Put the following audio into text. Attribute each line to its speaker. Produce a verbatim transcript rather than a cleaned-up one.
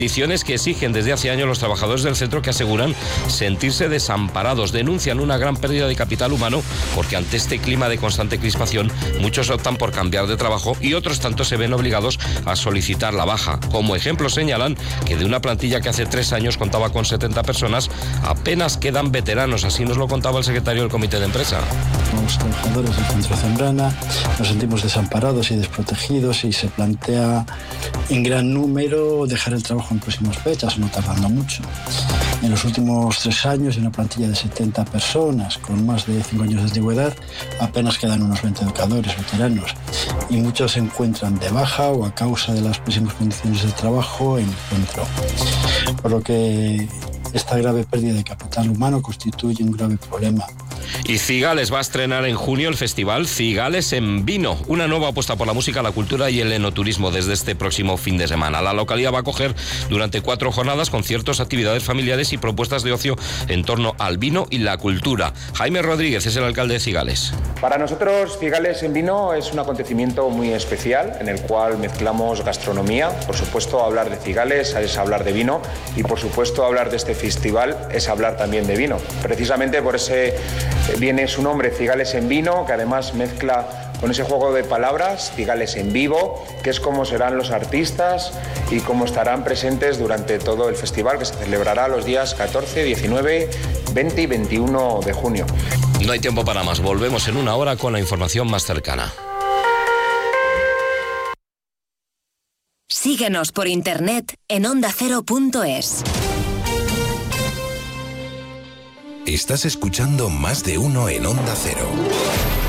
Speaker 1: Condiciones que exigen desde hace años los trabajadores del centro, que aseguran sentirse desamparados. Denuncian una gran pérdida de capital humano porque ante este clima de constante crispación muchos optan por cambiar de trabajo y otros tantos se ven obligados a solicitar la baja. Como ejemplo señalan que de una plantilla que hace tres años contaba con setenta personas, apenas quedan veteranos. Así nos lo contaba el secretario del comité de empresa.
Speaker 2: Los trabajadores del Centro Zambrana nos sentimos desamparados y desprotegidos y se plantea en gran número dejar el trabajo en próximas fechas, no tardando mucho. En los últimos tres años, de una plantilla de setenta personas con más de cinco años de antigüedad, apenas quedan unos veinte educadores veteranos y muchos se encuentran de baja o a causa de las pésimas condiciones de trabajo en el centro. Por lo que esta grave pérdida de capital humano constituye un grave problema.
Speaker 1: Y Cigales va a estrenar en junio el festival Cigales en Vino, una nueva apuesta por la música, la cultura y el enoturismo desde este próximo fin de semana. La localidad va a acoger durante cuatro jornadas conciertos, actividades familiares y propuestas de ocio en torno al vino y la cultura. Jaime Rodríguez es el alcalde de Cigales.
Speaker 3: Para nosotros Cigales en Vino es un acontecimiento muy especial en el cual mezclamos gastronomía. Por supuesto, hablar de Cigales es hablar de vino y por supuesto hablar de este festival es hablar también de vino. Precisamente por ese viene su nombre, Cigales en Vino, que además mezcla con ese juego de palabras, Cigales en vivo, que es cómo serán los artistas y cómo estarán presentes durante todo el festival, que se celebrará los días catorce, diecinueve, veinte y veintiuno de junio.
Speaker 1: No hay tiempo para más, volvemos en una hora con la información más cercana.
Speaker 4: Síguenos por internet en onda cero punto es.
Speaker 5: Estás escuchando Más de Uno en Onda Cero.